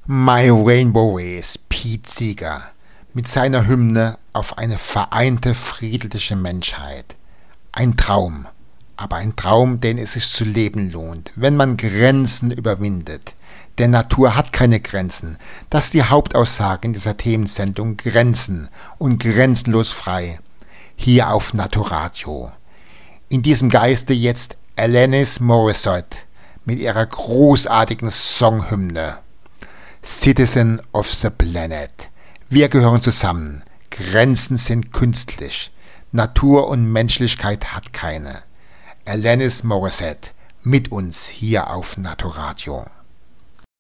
My Rainbow Race, Pete Seeger, mit seiner Hymne auf eine vereinte friedliche Menschheit. Ein Traum, aber ein Traum, den es sich zu leben lohnt, wenn man Grenzen überwindet. Denn Natur hat keine Grenzen. Das ist die Hauptaussage in dieser Themensendung Grenzen und grenzenlos frei. Hier auf Naturadio. In diesem Geiste jetzt Alanis Morissette mit ihrer großartigen Songhymne. Citizen of the Planet. Wir gehören zusammen. Grenzen sind künstlich. Natur und Menschlichkeit hat keine. Alanis Morissette mit uns hier auf Naturadio.